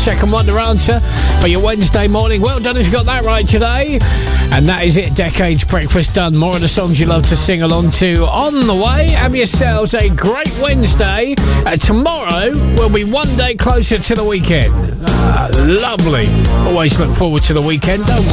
second wonder answer for your Wednesday morning. Well done if you got that right today. And that is it. Decades Breakfast done. More of the songs you love to sing along to on the way. Have yourselves a great Wednesday. Tomorrow will be one day closer to the weekend. Lovely. Always look forward to the weekend, don't we?